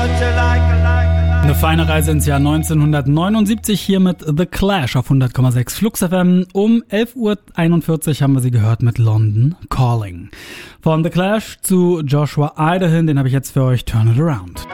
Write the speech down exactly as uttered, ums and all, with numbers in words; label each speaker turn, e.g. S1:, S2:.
S1: Eine feine Reise ins Jahr neunzehnhundertneunundsiebzig hier mit The Clash auf hundert Komma sechs Flux F M. Um elf Uhr einundvierzig haben wir sie gehört mit London Calling. Von The Clash zu Joshua Idaho, den habe ich jetzt für euch Turn It Around.